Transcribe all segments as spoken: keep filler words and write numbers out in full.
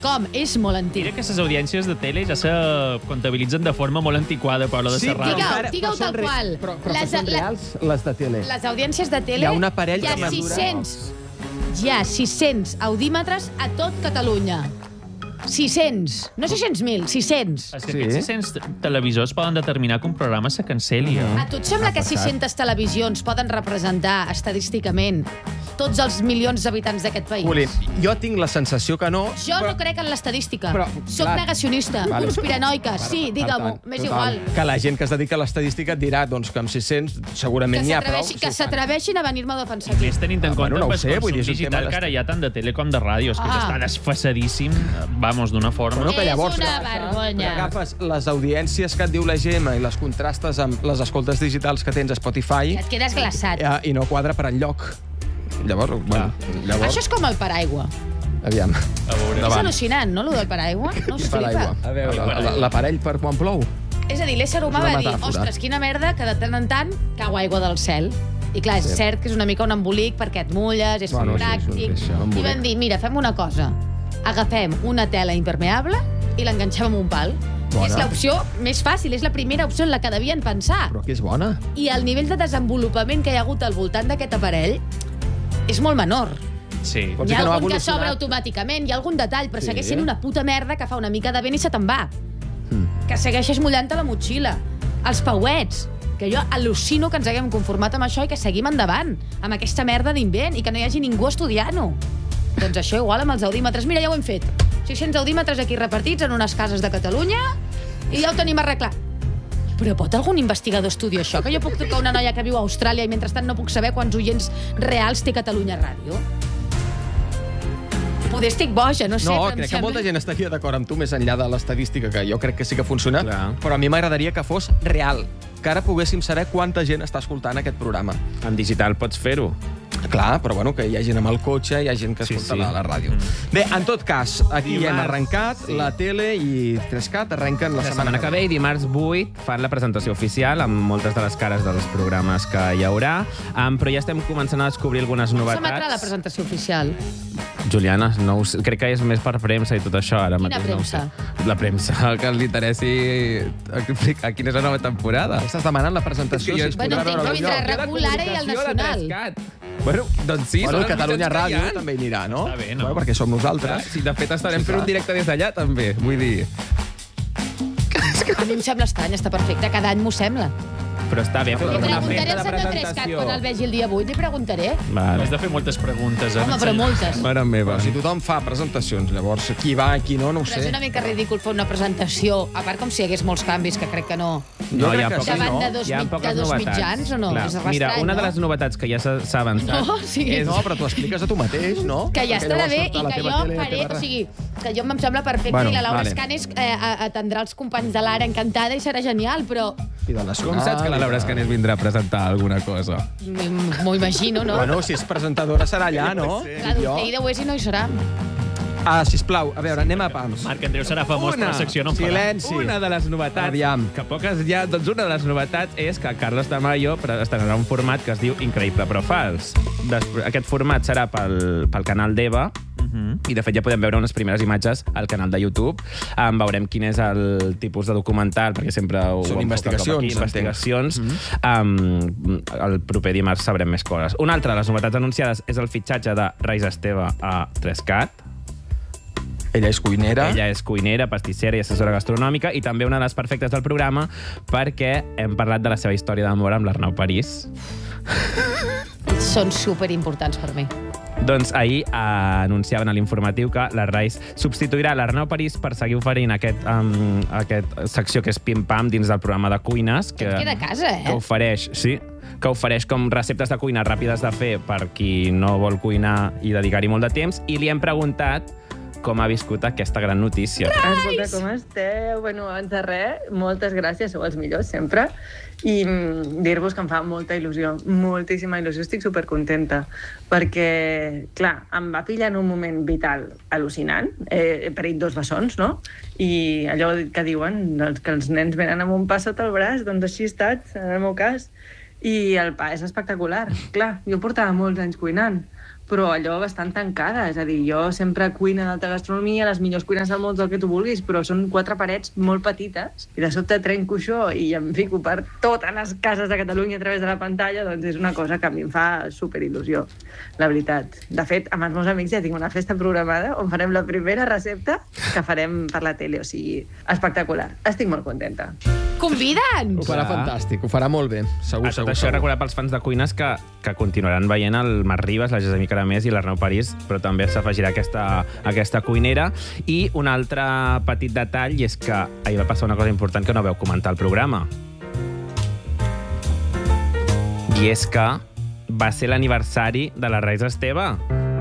Com? És molt antic. Mira que les audiències de tele ja se comptabilitzen de forma molt antiquada, però la de Sí, la ràdio... Digue-ho, digue-ho tal re... qual. Però, però Les- que són la- reals, les de tele. Les audiències de tele... Hi ha un aparell hi ha que mesura- sis-cents. Hi ha sis-cents audímetres a tot Catalunya. sis-cents. No sis-cents mil, sis-cents. És que Sí. aquests sis-cents televisors poden determinar que un programa se cancel·li. eh? A tu et sembla que sis-centes televisions poden representar estadísticament tots els milions d'habitants d'aquest país? Colin, jo tinc la sensació que no... Jo no crec en l'estadística. Però, Soc clar. negacionista, Vale. conspiranoica. Sí, Per digue-m'ho, tant, m'és total, igual. Que la gent que es dedica a l'estadística et dirà doncs, que amb sis-cents segurament Que n'hi ha prou. s'atreveixi- que s'atreveixin a venir-me a defensar I aquí. més tenint en Ah, compte bueno, no ho el sé, vull consum dir, és un digital tema que ara hi ha tant de tele com de ràdio. És que Ah. ja està desfasadíssim, vamos, d'una forma... Bueno, que És llavors una que vergonya. agafes les audiències que et diu la Gemma i les contrastes amb les escoltes digitals que tens a Spotify I et quedes glaçat. eh, i no quadra per enlloc. Llavors, bueno, llavors... Això és com el paraigua. Aviam. A veure, És al·lucinant, no, allò del paraigua? No us Per flipa? aigua. A veure, La- la- L'aparell per quan plou. És a dir, l'ésser humà És una va dir, metàfora. ostres, quina merda, que de tant en tant cau aigua del cel. I clar, és Sí. cert que és una mica un embolic perquè et mulles, és Bueno, sí, pràctic. sí, sí, això, I vam dir, mira, fem una cosa. Agafem una tela impermeable i l'enganxem amb un pal. Bona. És l'opció més fàcil, és la primera opció en la que devien pensar. Però que és bona. I el nivell de desenvolupament que hi ha hagut al voltant d'aquest aparell és molt menor. Sí. Pot Hi ser ha que no ha algun que evolucionat. s'obre automàticament, hi ha algun detall, però Sí. segueix sent una puta merda que fa una mica de vent i se te'n va. Mm. Que segueixes mullant-te la motxilla. Els pauets, que jo al·lucino que ens haguem conformat amb això i que seguim endavant, amb aquesta merda d'invent i que no hi hagi ningú estudiant-ho. Doncs això igual amb els audímetres. Mira, ja ho hem fet. sis-cents audímetres aquí repartits en unes cases de Catalunya i ja ho tenim arreglat. Però pot algun investigador estudiar això? Que jo puc trucar una noia que viu a Austràlia i mentrestant no puc saber quants oients reals té Catalunya Ràdio? Poder estic boja, no sé, No, però em crec que sembla... molta gent estaria d'acord amb tu més enllà de l'estadística, que jo crec que sí que funciona, Clar. però a mi m'agradaria que fos real, que ara poguéssim saber quanta gent està escoltant aquest programa. En digital pots fer-ho. Clar, però bueno, que hi ha gent amb el cotxe, hi ha gent que Sí, escolta sí. la, la ràdio. Mm. Bé, en tot cas, aquí Dimarts, hem arrencat, sí. la tele i tres cat arrenquen la, La setmana que ve, i dimarts vuit, fan la presentació oficial amb moltes de les cares dels programes que hi haurà, um, però ja estem començant a descobrir algunes S'emetrà novetats. la presentació oficial. Juliana, no ho sé, crec que és més per premsa i tot això. Ara Quina mateix no ho sé. premsa? La premsa que li interessi explicar quina és la nova temporada. Estàs demanant la presentació, És que jo- si es Bueno, podrà entenc veure que el vindrà lloc. RAC1, l'Ara i el Nacional. Bueno, doncs sí, Bueno, són els Catalunya mitjans que hi Ràdio ha. també hi anirà, no? Està bé, no? Bueno, perquè som Clar, nosaltres. sí, de fet estarem Sí, fent clar. un directe des d'allà, també. Vull dir... A mi em sembla estrany, està perfecte. Cada any m'ho sembla. Però està bé, fer Li una preguntaré festa al de senyor Trescat presentació. quan el vegi el dia vuit, li preguntaré. Vale. Has de fer moltes preguntes. Eh? Home, però moltes. Mare meva. Però si tothom fa presentacions, llavors qui va i qui no, no ho Però és sé. una mica ridícul fer una presentació, a part com si hi hagués molts canvis, que crec que no. Jo No, hi crec ha que poques- sí, Davant no? de dos, Hi ha mit- poques de dos novetats. mitjans o no? Clar. És estrany, Mira, una de no? les novetats que ja s'ha s'ha avançat No, sí. és... No, però t'ho expliques a tu mateix, no? Que ja Perquè estarà llavors bé surt a i la que teva jo tele, a la faré... teva O sigui, que jo em sembla perfecte Bueno, i la Laura vale. Escanes eh, a- atendrà els companys de l'Ara encantada i serà genial, però I de les... Com saps que la Laura Escanes vindrà a presentar alguna cosa? m- m'ho imagino, no? Bueno, si és presentadora serà allà, no? Clar, Jo. d'Ocell de Hues i no hi serà. Ah, sisplau, a veure, anem a pams. Marc Andreu serà famós per la secció, no em farà. Silenci. Una de les novetats, Aviam. que poques hi ha, doncs una de les novetats és que Carles Tamayo estrenarà un format que es diu Increïble però fals. Des, aquest format serà pel, pel canal d'Eva, i de fet ja podem veure unes primeres imatges al canal de YouTube. Um, veurem quin és el tipus de documental, perquè sempre ho Són ho enfoca com investigacions, aquí, entenc. investigacions. um, el proper dimarts sabrem més coses. Una altra de les novetats anunciades és el fitxatge de Reis Esteve a tres cat. Ella és cuinera. Ella és cuinera, pastissera i assessora gastronòmica, i també una de les perfectes del programa perquè hem parlat de la seva història d'amor amb l'Arnau París. Són superimportants per mi. Doncs ahir eh, anunciaven a l'informatiu que la Reis substituirà l'Arnau París per seguir oferint aquest, um, aquest secció que és Pim Pam dins del programa de cuines. Que, Et queda a casa, eh? Que ofereix, sí, que ofereix com receptes de cuina ràpides de fer per qui no vol cuinar i dedicar-hi molt de temps, i li hem preguntat com ha viscut aquesta gran notícia. Escolta, com esteu? Bueno, abans de res, moltes gràcies, sou els millors sempre. I mm, dir-vos que em fa molta il·lusió, moltíssima il·lusió, estic supercontenta, perquè, clar, em va pillar en un moment vital al·lucinant, eh, he parit dos bessons, no? I allò que diuen, doncs, que els nens venen amb un pa sota el braç, doncs així he estat, en el meu cas. I el pa és espectacular. Clar, jo portava molts anys cuinant, però allò bastant tancada. És a dir, jo sempre cuina d'alta gastronomia, les millors cuines del món, el que tu vulguis, però són quatre parets molt petites, i de sobte trenco això i em fico per totes les cases de Catalunya a través de la pantalla, doncs és una cosa que a mi em fa superil·lusió, la veritat. De fet, amb els meus amics ja tinc una festa programada on farem la primera recepta que farem per la tele, o sigui, espectacular. Estic molt contenta. Convida'ns! Ho farà fantàstic, ho farà molt bé. Segur, A tot segur, això, segur. recordar pels fans de cuines que, que continuaran veient el Marc Ribas, la Gessamí Caramés i l'Arnau París, però també s'afegirà aquesta, aquesta cuinera. I un altre petit detall, i és que ahir va passar una cosa important que no veu comentar al programa. I és que va ser l'aniversari de la Reis Esteve.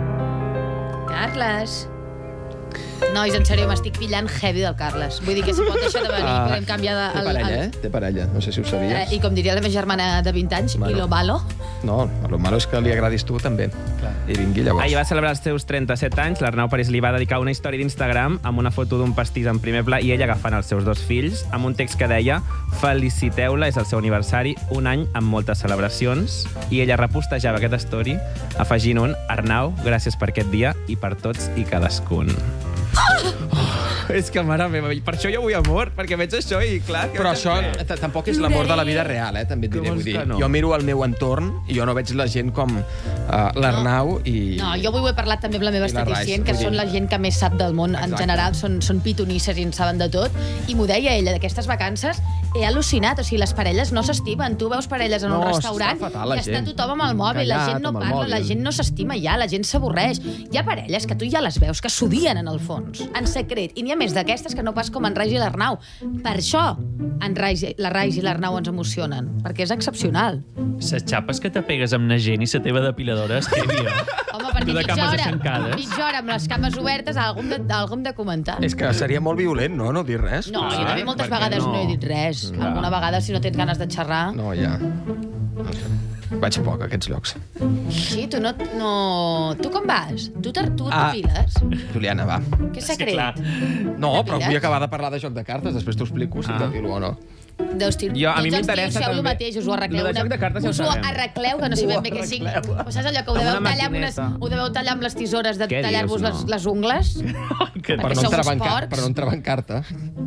Carles. Nois, en sèrio, m'estic pillant heavy del Carles. Vull dir que si pot deixar de venir, Ah, podem canviar de... Té parella, eh? Té parella. No sé si ho sabies. Eh, I com diria la meva germana de vint anys, Bueno. i lo malo? No, el malo és que li agradis tu, també. Clar. I vingui llavors. Ahir va celebrar els seus trenta-set anys. L'Arnau París li va dedicar una història d'Instagram amb una foto d'un pastís en primer pla i ella agafant els seus dos fills, amb un text que deia feliciteu-la, és el seu aniversari, un any amb moltes celebracions. I ella repostejava aquest story afegint un Arnau, gràcies per aquest dia i per tots i cadascun. Oh, és que, mare meva, per això jo vull amor, perquè veig això i clar... Que Però això t- tampoc és l'amor de la vida real, eh? També et diré, Com vull és dir. que no? Jo miro el meu entorn i jo no veig la gent com uh, l'Arnau i... No, jo avui ho he parlat també amb la meva I la Rais, esteticient, que vull dir- són la gent que més sap del món en Exacte. general, són, són pitonisses i en saben de tot, i m'ho deia ella, d'aquestes vacances he al·lucinat, o sigui, les parelles no s'estimen. Tu veus parelles en un No, restaurant està fatal, la i està gent. tothom amb el mòbil, la Encallat gent no amb el parla, mòbil. la gent no s'estima ja, la gent s'avorreix. Hi ha parelles que tu ja les veus, que s'odien en el fons, en secret, i n'hi ha més d'aquestes que no pas com en Rais i l'Arnau. Per això en Rais, la Rais i l'Arnau ens emocionen, perquè és excepcional. Les xapes que te pegues amb na gent i la teva depiladora és que hi havia. Home, perquè Tu de mitja cames hora, aixencades. mitja hora amb les cames obertes, algú hem de, algú hem de comentar. És que seria molt violent, no? No dir res. No, jo Clar, també moltes per què vegades no? no? no he dit res. Clar. Alguna vegada, si no tens ganes de xerrar... No, ja. No sé. Vaig poc a aquests llocs. Sí, tu no... no... Tu com vas? Tu te- tu Ah. t'apiles? Juliana, va. Què És que, secret? clar, No, T'apiles? però vull acabar de parlar de joc de cartes, després t'ho explico si Ah. t'apilo o no. Deus dir, Jo, a mi tots els m'interessa tios feu el també. mateix, us ho arregleu. Lo de joc de cartes ja ho us ho sabem. arregleu, que no sé ben bé què sigui. Però saps allò que ho Amb deveu una tallar amb unes, maquineta. ho deveu tallar amb les tisores de Què tallar-vos dius, les, no? les ungles? que Per Perquè no, sou uns entrebancar, porcs. per no entrebancar-te.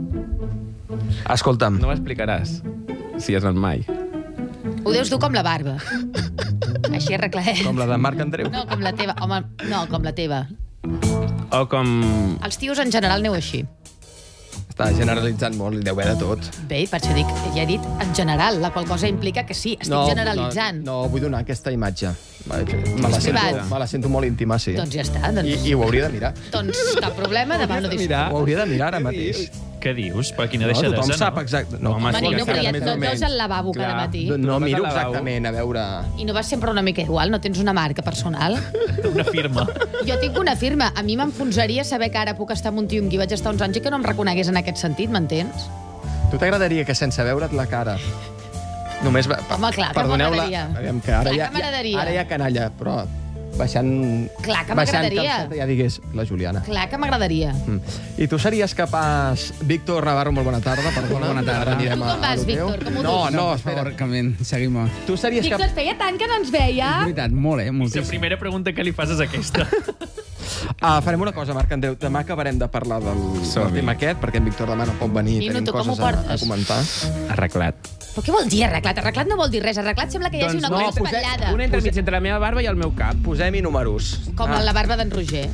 Escolta'm, No m'explicaràs si has anat mai. Ho deus dur com la barba. Així arregladet. com la de Marc Andreu. No, com la teva. Home, no, com la teva. O com... Els tios en general aneu així. Està generalitzant molt, li deu haver de tot. Bé, per això dic, ja he dit en general, la qual cosa implica que sí, estic generalitzant. No, no, vull donar aquesta imatge. Me la, És sento, privat. me la sento molt íntima, sí. Doncs ja està. Doncs, I, I ho hauria de mirar. doncs cap problema, demà no discutim. Ho hauria de mirar ara mateix. Què dius? Per quina No, deixadesa, tothom no? sap exacte... No, Home, Home, sí, Nino, que però ja més o et menys. veus al lavabo cada Clar. matí. No, no Tu miro vas al lavabo. exactament, a veure... I no vas sempre una mica igual, no tens una marca personal. Una firma. Jo tinc una firma. A mi m'enfonsaria saber que ara puc estar amb un tio amb qui vaig estar uns anys i que no em reconegués en aquest sentit, m'entens? Tu t'agradaria que sense veure't la cara... Només... va- Home, clar que perdoneu-la, m'agradaria. aviam, que ara Clar ja, que m'agradaria. ja, ara ja canalla, però baixant... Clar que baixant m'agradaria. calçada ja digués la Juliana. Clar que m'agradaria. Mm. I tu series capaç... Víctor Navarro, molt bona tarda, perdona. Bona tarda. Ara anirem Tu com a- a vas, lo teu. Víctor? Com ho No, dus? no, per espera. favor, Carmen, seguim-ho. Tu series Víctor, capaç... feia tant que no ens veia. És veritat, molt, eh? La Moltíssim. primera pregunta que li fas és aquesta. Ah, farem una cosa, Marc Andreu. Demà acabarem de parlar del, del Som-hi. tema aquest, perquè en Víctor demà no pot venir i Nino, tenim tu com coses ho a, a portes? comentar. Arreglat. Però què vol dir arreglat? Arreglat no vol dir res. Arreglat sembla que hi hagi Doncs una no, cosa posem- espatllada. Una entremig entre la meva barba i el meu cap. Posem-hi números. Com Ah. la barba d'en Roger.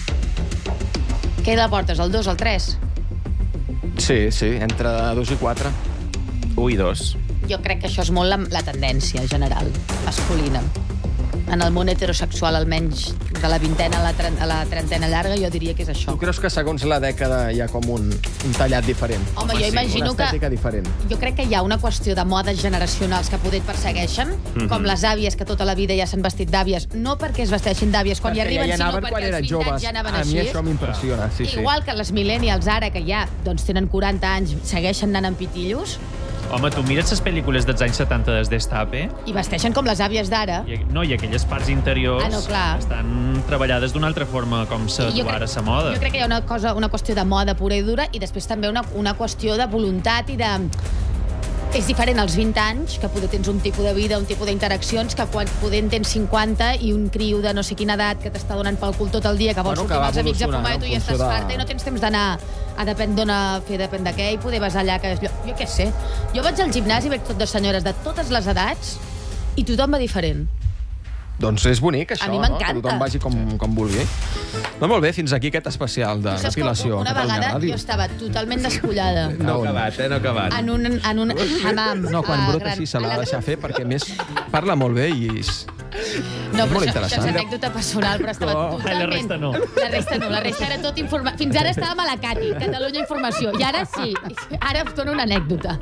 Què la portes, el dos, el tres? Sí, sí, entre dos i quatre. Un i dos. Jo crec que això és molt la, la tendència general, masculina. En el món heterosexual, almenys de la vintena a la, tren- a la trentena llarga, jo diria que és això. Tu creus que segons la dècada hi ha com un, un tallat diferent? Home, jo sí, imagino una que... estètica diferent. Jo crec que hi ha una qüestió de modes generacionals que poder et persegueixen, Mhm. com les àvies que tota la vida ja s'han vestit d'àvies, no perquè es vesteixin d'àvies quan hi Perquè arriben, ja hi sinó anaven perquè quan als eren vint anys joves. ja anaven A mi així. això m'impressiona, sí, sí. Igual que les millennials ara, que ja doncs, tenen quaranta anys, segueixen anant amb pitillos Home, tu mires les pel·lícules dels anys setanta des d'Estape i vesteixen com les àvies d'ara. i, no, i aquelles parts interiors Ah, no, clar. estan treballades d'una altra forma com se I jo du crec- ara sa moda. Jo crec que hi ha una, cosa, una qüestió de moda pura i dura i després també una, una qüestió de voluntat i de és diferent als vint anys, que poder tens un tipus de vida, un tipus d'interaccions, que quan poder tens cinquanta i un criu de no sé quina edat que t'està donant pel cul tot el dia, que vols Bueno, sortir que va amb els amics a evolucionant fumar i tu en ja estàs funció de- farta i no tens temps d'anar a depèn d'on a fer depèn de què i poder basar allà. Que és... jo, jo què sé. Jo vaig al gimnàs i veig tot de senyores de totes les edats i tothom va diferent. Doncs és bonic, això, A mi no? m'encanta. Que tothom vagi com, com vulgui. Doncs molt bé, fins aquí aquest especial de Tu saps que depilació. una a Catalunya vegada Ràdio. jo estava totalment despullada No ha acabat, eh? No ha acabat. en un, en un hammam. No, quan a brota Gran- així se a l'ha la- de deixar fer, perquè a més parla molt bé i... És... No, però molt això, això és interessant. anècdota personal, però estava Oh, totalment... la resta no. La resta no, la resta era tot informa... Fins ara estàvem a la Cati, Catalunya Informació, i ara sí, ara us dono una anècdota.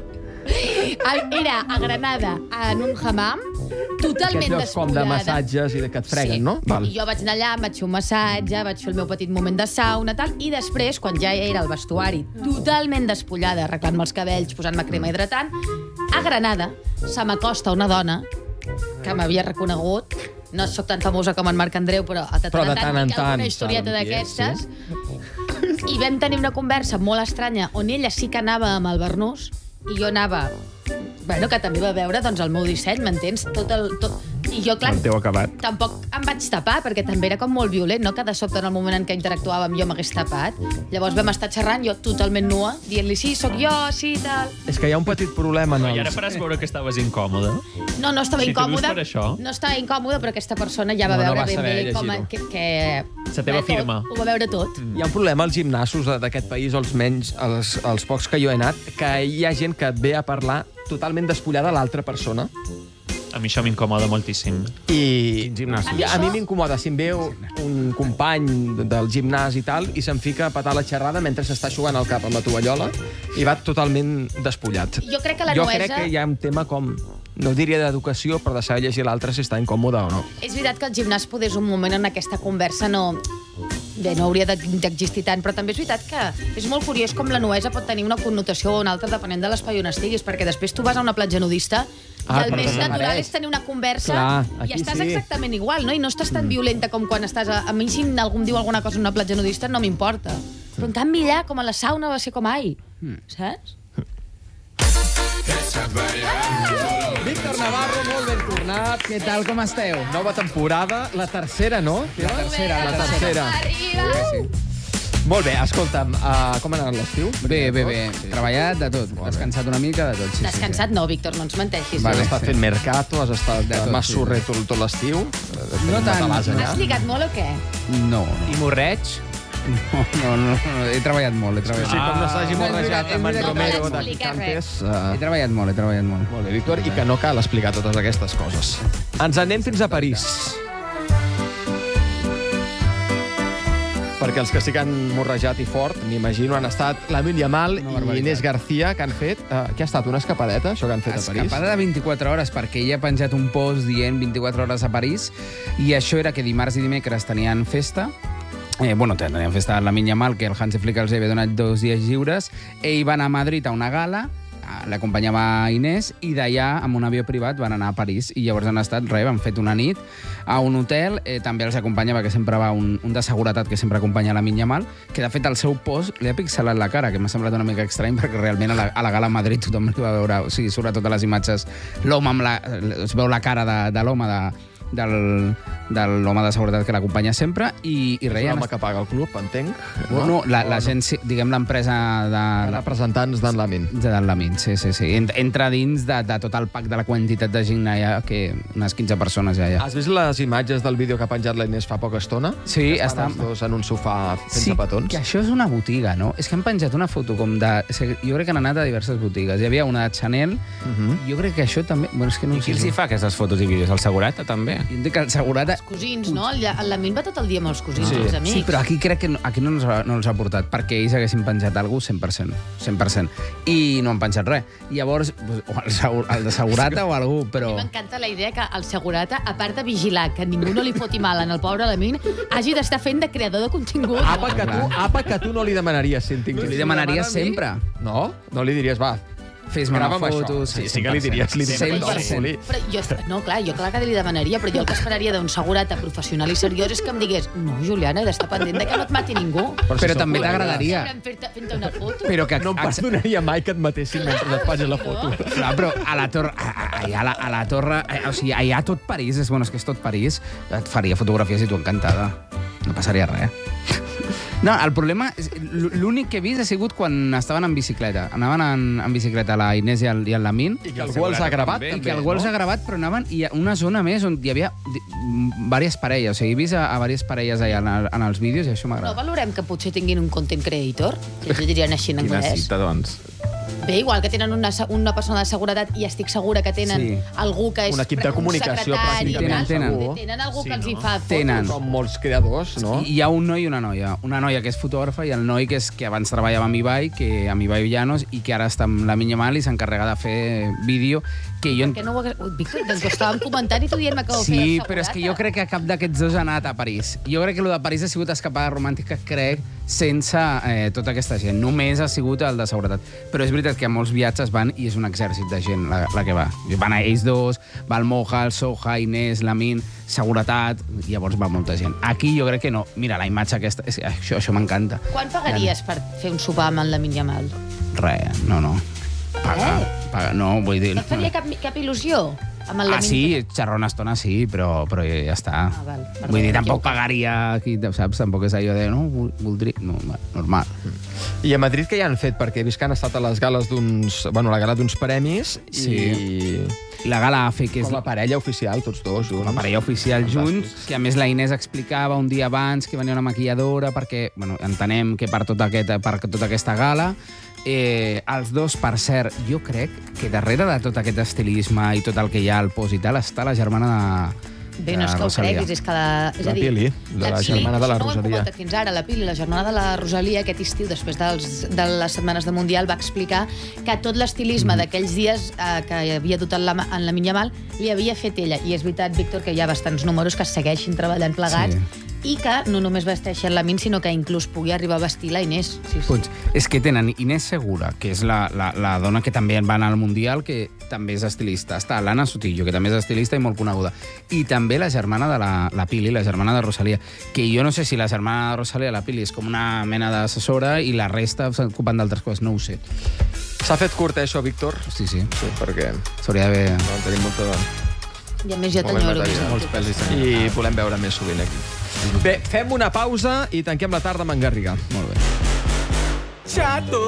Era a Granada, en un hammam, totalment Aquests llocs com de despullada. massatges i de que et freguen, Sí. no? Val. I jo vaig anar allà, em vaig fer un massatge, vaig fer el meu petit moment de sauna, tal, i després, quan ja era al vestuari, totalment despullada, arreglant-me els cabells, posant-me crema hidratant, a Granada se m'acosta una dona que m'havia reconegut. No sóc tan famosa com en Marc Andreu, però de tant, Però de en tant tant en dic alguna tant historieta saben qui és, d'aquestes. I vam tenir una conversa molt estranya on ella sí que anava amb el Bernús i jo anava... Bueno, que també va veure doncs, el meu disseny, m'entens? Tot el... Tot... I jo, clar, El teu acabat. tampoc em vaig tapar, perquè també era com molt violent, no? Que de sobte, en el moment en què interactuàvem, jo m'hagués tapat. Llavors vam estar xerrant, jo totalment nua, dient-li, sí, sóc jo, sí, tal... És que hi ha un petit problema en I ara els... faràs veure que estaves incòmode. No, no estava Si t'ho incòmoda. dius per això. No estava incòmoda, però aquesta persona ja va No, no veure va ben saber bé com a, llegir-ho. que, que... La teva tot, firma. Ho va veure tot. Hi ha un problema als gimnasos d'aquest país, o els menys, els, els pocs que jo he anat, que hi ha gent que et ve a parlar totalment despullada a l'altra persona. A mi això m'incomoda moltíssim. I, Quin gimnàs? I a mi m'incomoda si em ve un company del gimnàs i tal i se'n fica a patar la xerrada mentre s'està jugant al cap amb la tovallola i va totalment despullat. Jo crec que la jo nuesa- crec que hi ha un tema com, no diria d'educació, però de saber llegir l'altre si està incòmode o no. És veritat que el gimnàs podés un moment en aquesta conversa no... Bé, no hauria de- d'existir tant, però també és veritat que és molt curiós com la nuesa pot tenir una connotació o una altra depenent de l'espai on estiguis, perquè després tu vas a una platja nudista i Ah, el però més desapareix. natural és tenir una conversa Clar, i aquí estàs sí. exactament igual, no? I no estàs tan violenta com quan estàs... A, a mi, si algú em diu alguna cosa en una platja nudista, no m'importa. Però en canvi allà, com a la sauna, va ser com ai. Saps? Víctor Navarro, molt ben tornat. Què tal, com esteu? Nova temporada, la tercera, no? La tercera, La la tercera. Molt bé, escolta'm, uh, com ha anat l'estiu? Bé, bé, bé. Treballat de tot. Descansat una mica de tot. Sí, Descansat no, Víctor, no ens menteixis. Has Vale. estat fent mercato, has estat De de tot, massorrer tot, tot l'estiu. No tant. Matalàs allà. Has lligat molt o què? Sí. No, no. I morreig? No, no, no, no. He treballat molt, he Sí, treballat. com no s'hagi Ah. morrejat amb en No cal Romero de explicar Picantes. He Uh, treballat molt, he treballat molt. molt bé, Víctor, i que no cal explicar totes aquestes coses. Ens anem fins a París. Perquè els que sí que han morrejat i fort, m'imagino, han estat Lamine Yamal Una i barbaritat. Inés García, que han fet... Uh, què ha estat, una escapadeta, això que han fet a París? Escapada de vint-i-quatre hores, perquè ella ha penjat un post dient vint-i-quatre hores a París, i això era que dimarts i dimecres tenien festa. Eh, bueno, tenien festa a la Lamine Yamal, que el Hansi Flick els havia donat dos dies lliures. Ell va anar a Madrid a una gala, l'acompanyava Inés, i d'allà, amb un avió privat, van anar a París. I llavors han estat, res, han fet una nit a un hotel. Eh, també els acompanyava, que sempre va un, un de seguretat que sempre acompanya la Lamine Yamal, que de fet el seu post li ha pixelat la cara, que m'ha semblat una mica estrany, perquè realment a la, a la gala a Madrid tothom li va veure, o sigui, sobretot a les imatges, l'home amb la... es veu la cara de, de l'home de, del, de l'home de seguretat que l'acompanya sempre, i, i És reien... l'home que paga el club, entenc. No, no, la, la gent, sí, diguem, l'empresa de... Representants d'en Lamine. De Dan Lamine, sí, sí, sí. Ent- Entra dins de, de tot el pack de la quantitat de gent allà, que unes quinze persones ja hi ha. Has vist les imatges del vídeo que ha penjat la Inés fa poca estona? Sí, que estan està- els dos en un sofà fent Sí, petons. que això és una botiga, no? És que han penjat una foto com de... és que Jo crec que han anat a diverses botigues. Hi havia una de Chanel, Mhm. jo crec que això també... Bueno, és que no I ho qui sé. els hi fa aquestes fotos i vídeos? El segurata, també? Jo entenc que el segurata... Els cosins, no? El, el Lamin va tot el dia amb els cosins, Sí. sí. els amics. Sí, però aquí crec que no, aquí no, els ha, no els ha portat, perquè ells haguessin penjat alguna cosa cent per cent. cent per cent. I no han penjat res. Llavors, pues, o el, segur, el de segurata o algú, A però... mi m'encanta la idea que el segurata, a part de vigilar que ningú no li foti mal en el pobre Lamin, hagi d'estar fent de creador de contingut. Apa que, tu, Clar. apa que tu no li demanaries si en tingués. Li demanaries Demana a mi. sempre. No? No li diries, va, fes-me una Grava'm foto... això. Sí, sí que li diries, li diries, cent per no, cent. Juli. Però jo, no, clar, jo clar que li demanaria, però jo el que esperaria d'un segurata professional i seriós és que em digués no, Juliana, he d'estar pendent de que no et mati ningú. Però també t'agradaria. Fent-te fent una foto. Però que... No em perdonaria mai que et matessin mentre et facis la foto. Clar, però a la torre... Allà a la, a la torre... O sigui, allà tot París, és, bueno, és que és tot París, et faria fotografies i tu encantada. No passaria res. No, el problema... és l'únic que he vist ha sigut quan estaven en bicicleta. Anaven en, en bicicleta la Inés i el, i el Lamin. I que algú els ha gravat, I també, que algú els ha gravat, però anaven i a una zona més on hi havia di- diverses parelles. O sigui, he vist a, a diverses parelles allà en, el, en els vídeos i això No m'agrada. valorem que potser tinguin un content creator, que ells dirien així en Quina anglès. cita, doncs. Bé, igual que tenen una, una persona de seguretat i estic segura que tenen Sí. algú que és Un equip de comunicació, secretari, pràcticament, Tenen, segur. tenen algú Sí, que els hi no? fa fotos. Tenen. Són molts creadors, no? I hi ha un noi i una noia. Una noia que és fotògrafa i el noi que, és, que abans treballava amb Ibai, que, amb Ibai Llanos, i que ara està amb la Minya Mal i s'encarrega de fer vídeo que jo... Que no ho hagués... Ui, Víctor, doncs ho estàvem comentant i tu dient-me que ho Sí, feia però és que jo crec que cap d'aquests dos ha anat a París. Jo crec que el de París ha sigut escapada romàntica, crec, sense eh, tota aquesta gent. Només ha sigut el de seguretat. Però és veritat que a molts viatges van i és un exèrcit de gent la, la que va. Van a ells dos, va el Moja, el Soja, Inés, Lamin, seguretat, i llavors va molta gent. Aquí jo crec que no. Mira, la imatge aquesta, és, això, això m'encanta. Quan pagaries per fer un sopar amb en Lamin Yamal? Res, no, no. Paga, Eh? paga, no, vull dir... No et faria cap, cap il·lusió amb el Ah, Lamin? sí, xerrar una estona sí, però, però ja està. Ah, val, perdó, Vull dir, m'he tampoc equivocat. pagaria aquí, saps? Tampoc és allò de, no, vol- voldria... No, va, normal. I a Madrid què hi han fet? Perquè he vist que han estat a les gales d'uns... Bueno, la gala d'uns premis Sí. i... I la gala A F E, que és Com la parella oficial, tots dos junts. la parella oficial junts, que a més la Inés explicava un dia abans que venia una maquilladora, perquè, bueno, entenem que per tota, aquest, per tota aquesta gala, eh, els dos, per cert, jo crec que darrere de tot aquest estilisme i tot el que hi ha al pos i tal, està la germana de, Bé, no és que ho Rosalia. creguis, és que la... És La a dir, Pili, de la germana de la això no ho hem Rosalia. comentat fins ara. La Pili, la germana de la Rosalia, aquest estiu, després dels, de les setmanes de Mundial, va explicar que tot l'estilisme Mm. d'aquells dies eh, que havia dut en la, en la Minyamal li havia fet ella. I és veritat, Víctor, que hi ha bastants números que segueixin treballant plegats Sí. i que no només vesteixen la Min, sinó que inclús pugui arribar a vestir la Inés. Sí, sí. Puig. És que tenen Inés Segura, que és la, la, la dona que també va anar al Mundial, que també és estilista. Està l'Anna Sotillo, que també és estilista i molt coneguda. I també la germana de la, la Pili, la germana de Rosalia, que jo no sé si la germana de Rosalia, la Pili, és com una mena d'assessora i la resta s'ocupen d'altres coses, no ho sé. S'ha fet curt, eh, això, Víctor? Sí, sí. Sí, perquè S'hauria d'haver... no, tenim molta... I a més jo Molt ben t'enyoro. material. Molts pèls i sang. I volem veure més sovint aquí. Bé, fem una pausa i tanquem la tarda amb en Garriga. Molt bé. Xato,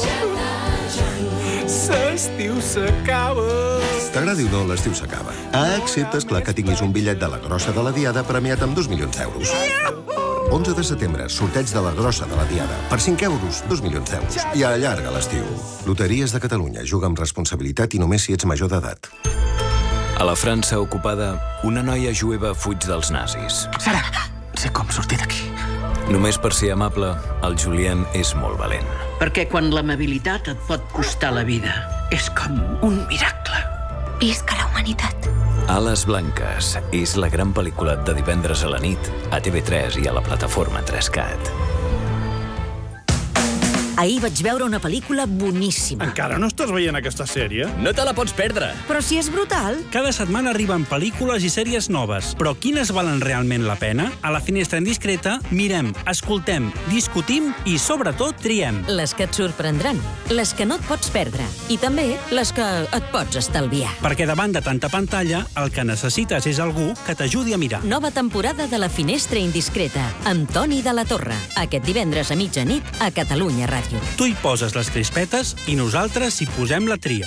l'estiu s'acaba. T'agradi o no, l'estiu s'acaba. Ah, excepte, esclar, que tinguis un bitllet de la grossa de la Diada premiat amb dos milions d'euros. onze de setembre, sorteig de la grossa de la Diada. Per cinc euros, dos milions d'euros. I allarga l'estiu. Loteries de Catalunya. Juga amb responsabilitat i només si ets major d'edat. A la França ocupada, una noia jueva fuig dels nazis. Sara, sé com sortir d'aquí. Només per ser amable, el Julien és molt valent. Perquè quan l'amabilitat et pot costar la vida, és com un miracle. Visca la humanitat. Ales Blanques és la gran pel·lícula de divendres a la nit a T V tres i a la plataforma tres cat. Ahir vaig veure una pel·lícula boníssima. Encara no estàs veient aquesta sèrie? No te la pots perdre! Però si és brutal. Cada setmana arriben pel·lícules i sèries noves, però quines valen realment la pena? A la Finestra Indiscreta mirem, escoltem, discutim i, sobretot, triem. Les que et sorprendran, les que no et pots perdre i també les que et pots estalviar. Perquè davant de tanta pantalla, el que necessites és algú que t'ajudi a mirar. Nova temporada de La Finestra Indiscreta amb Toni de la Torre. Aquest divendres a mitjanit a Catalunya Ràdio. Tu hi poses les crispetes i nosaltres hi posem la tria.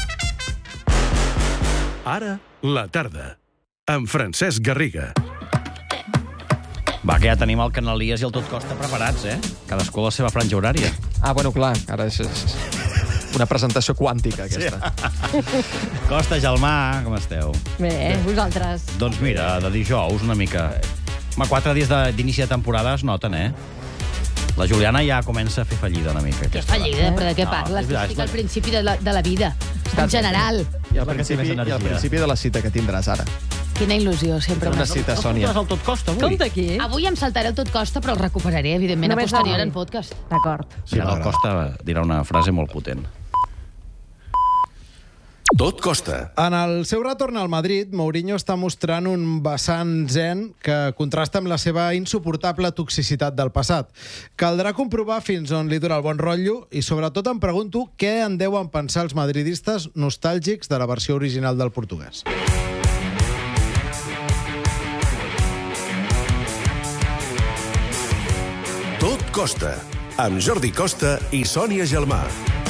Ara, la tarda, amb Francesc Garriga. Va, que ja tenim el Canalies i el Tot Costa preparats, eh? Cadascú a la seva franja horària. Ah, bueno, clar, ara és, és una presentació quàntica, aquesta. Costa, Gelmà, com esteu? Bé, vosaltres. Doncs mira, de dijous una mica... Home, quatre dies de- d'inici de, de temporada es noten, eh? La Juliana ja comença a fer fallida una mica. Que fallida, però de què No, parles? és veritat, Estic és al principi de la, de la vida, en general. I al principi, i al principi de la cita que tindràs ara. Quina il·lusió, sempre. Una cita, Sònia. El Tot Costa, avui. Compte aquí. Avui em saltaré el tot costa, però el recuperaré, evidentment, Només a posterior avui. en podcast. D'acord. Sí, el Costa dirà una frase molt potent. Tot costa. En el seu retorn al Madrid, Mourinho està mostrant un vessant zen que contrasta amb la seva insuportable toxicitat del passat. Caldrà comprovar fins on li dura el bon rotllo i, sobretot, em pregunto què en deuen pensar els madridistes nostàlgics de la versió original del portuguès. Tot costa, amb Jordi Costa i Sònia Gelmà.